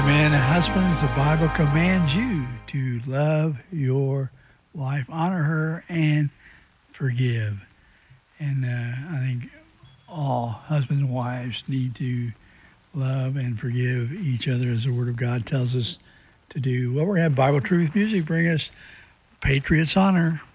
Amen. Husbands, the Bible commands you to love your wife, honor her, and forgive. And I think all husbands and wives need to love and forgive each other as the Word of God tells us to do. Well, we're going to have Bible Truth Music bring us Patriots Honor.